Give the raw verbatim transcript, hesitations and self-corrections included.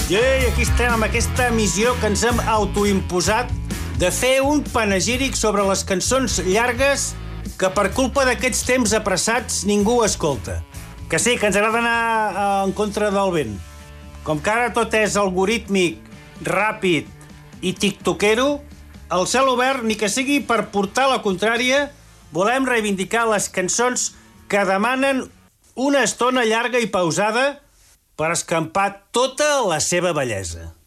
I aquí estem amb aquesta missió que ens hem autoimposat de fer un panegíric sobre les cançons llargues que per culpa d'aquests temps apressats ningú escolta. Que sí, que ens agrada anar en contra del vent. Com que ara tot és algorítmic, ràpid i tiktokero, al cel obert, ni que sigui per portar la contrària, volem reivindicar les cançons que demanen una estona llarga i pausada per escampar tota la seva bellesa.